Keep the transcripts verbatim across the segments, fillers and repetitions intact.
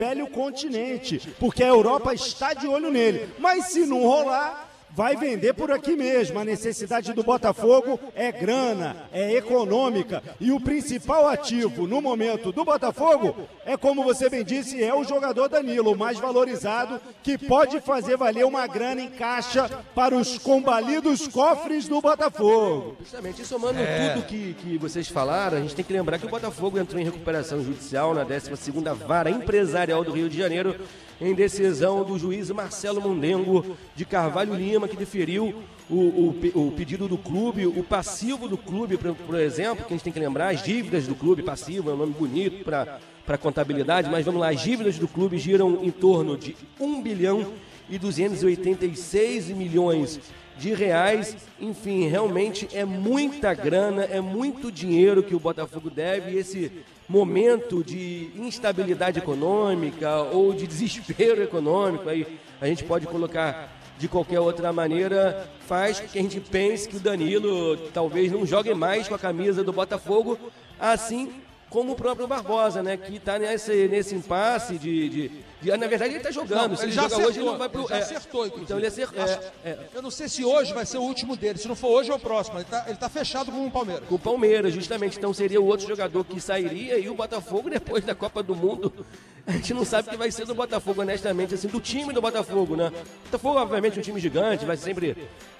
velho continente, porque a Europa está de olho nele. Mas se não rolar, vai vender por aqui mesmo. A necessidade do Botafogo é grana, é econômica. E o principal ativo no momento do Botafogo é, como você bem disse, é o jogador Danilo, o mais valorizado, que pode fazer valer uma grana em caixa para os combalidos cofres do Botafogo. Justamente, e somando é. tudo que, que vocês falaram, a gente tem que lembrar que o Botafogo entrou em recuperação judicial na décima segunda Vara Empresarial do Rio de Janeiro, em decisão do juiz Marcelo Mondengo de Carvalho Lima, que deferiu o, o, o pedido do clube, o passivo do clube, por, por exemplo, que a gente tem que lembrar, as dívidas do clube, passivo é um nome bonito para para contabilidade, mas vamos lá, as dívidas do clube giram em torno de um bilhão e duzentos e oitenta e seis milhões de reais. Enfim, realmente é muita grana, é muito dinheiro que o Botafogo deve, e esse momento de instabilidade econômica ou de desespero econômico, aí a gente pode colocar de qualquer outra maneira, faz com que a gente pense que o Danilo talvez não jogue mais com a camisa do Botafogo, assim como o próprio Barbosa, né, que está nesse, nesse impasse de, de, de... Na verdade, ele está jogando. Não, se ele, ele já joga acertou, hoje, ele não vai pro... ele já é, acertou, inclusive. Então ele acertou. É, é. Eu não sei se hoje vai ser o último dele. Se não for hoje, é o próximo. Ele está ele tá fechado com o Palmeiras. Com o Palmeiras, justamente. Então seria o outro jogador que sairia, e o Botafogo, depois da Copa do Mundo, a gente não sabe o que vai ser do Botafogo, honestamente, assim, do time do Botafogo, né? O Botafogo, obviamente, é um time gigante, vai sempre,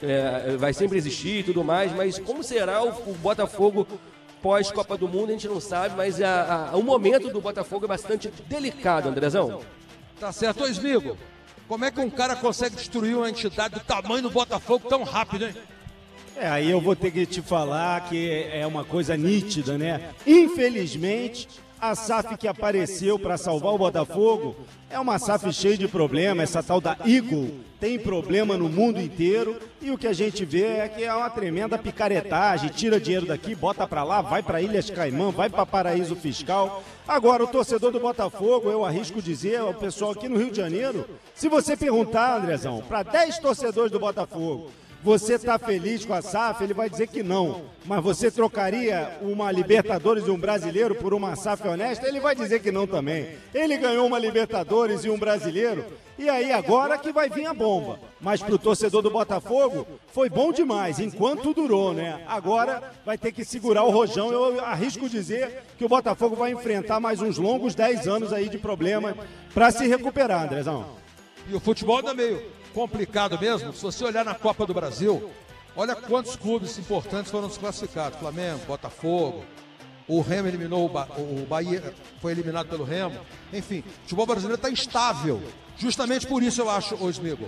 é, vai sempre existir e tudo mais, mas como será o, o Botafogo pós-Copa do Mundo, a gente não sabe, mas a, a, o momento do Botafogo é bastante delicado, Andrezão. Tá certo. Ô, Smigo, como é que um cara consegue destruir uma entidade do tamanho do Botafogo tão rápido, hein? É, aí eu vou ter que te falar que é uma coisa nítida, né? Infelizmente, a S A F que apareceu para salvar o Botafogo é uma S A F cheia de problemas. Essa tal da Eagle tem problema no mundo inteiro, e o que a gente vê é que é uma tremenda picaretagem, tira dinheiro daqui, bota para lá, vai para Ilhas Caimã, vai para paraíso fiscal. Agora, o torcedor do Botafogo, eu arrisco dizer, o pessoal aqui no Rio de Janeiro, se você perguntar, Andrezão, para dez torcedores do Botafogo, você está feliz com a S A F? Ele vai dizer que não. Mas você trocaria uma Libertadores e um Brasileiro por uma S A F honesta? Ele vai dizer que não também. Ele ganhou uma Libertadores e um Brasileiro, e aí agora que vai vir a bomba. Mas para o torcedor do Botafogo, foi bom demais, enquanto durou, né? Agora vai ter que segurar o rojão. Eu arrisco dizer que o Botafogo vai enfrentar mais uns longos dez anos aí de problema para se recuperar, Andrezão. E o futebol ainda meio complicado mesmo. Se você olhar na Copa do Brasil, olha quantos clubes importantes foram desclassificados. Flamengo, Botafogo, o Remo eliminou o, ba o Bahia, foi eliminado pelo Remo. Enfim, o futebol brasileiro está instável. Justamente por isso eu acho, ô Smigo,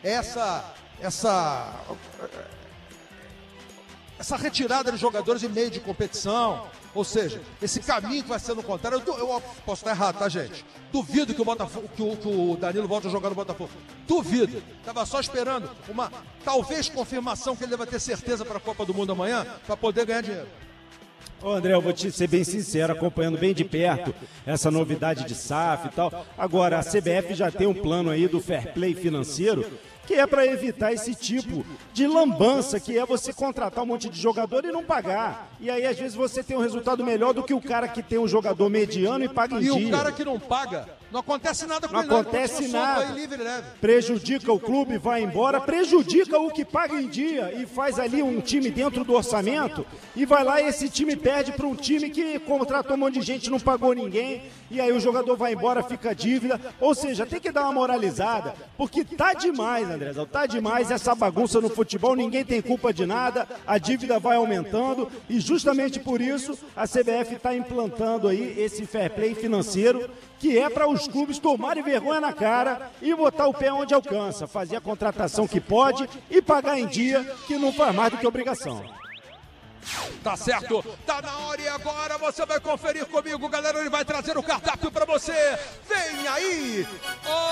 essa, essa, essa retirada de jogadores em meio de competição, ou seja, esse caminho que vai ser no contrário, eu, eu posso estar errado, tá, gente? Duvido que o, Botafogo, que o, que o Danilo volte a jogar no Botafogo. Duvido. Estava só esperando uma, talvez, confirmação que ele deva ter certeza para a Copa do Mundo amanhã, para poder ganhar dinheiro. Ô André, eu vou te ser bem sincero, acompanhando bem de perto essa novidade de S A F e tal. Agora, a C B F já tem um plano aí do fair play financeiro, que é para evitar esse tipo de lambança, que é você contratar um monte de jogador e não pagar. E aí, às vezes, você tem um resultado melhor do que o cara que tem um jogador mediano e paga em dia. E o cara que não paga, não acontece nada com não ele. Não acontece nada. Livre, leve. Prejudica o clube, vai embora, prejudica o que paga em dia e faz ali um time dentro do orçamento, e vai lá e esse time perde para um time que contratou um monte de gente, não pagou ninguém, e aí o jogador vai embora, fica dívida. Ou seja, tem que dar uma moralizada, porque tá demais, Andrezão, tá demais essa bagunça no futebol, ninguém tem culpa de nada, a dívida vai aumentando, e justamente por isso a C B F está implantando aí esse fair play financeiro, que é para os clubes tomarem vergonha na cara e botar o pé onde alcança, fazer a contratação que pode e pagar em dia, que não faz mais do que obrigação. Tá certo, tá na hora, e agora você vai conferir comigo, galera, ele vai trazer o cardápio para você. Vem aí! Oh!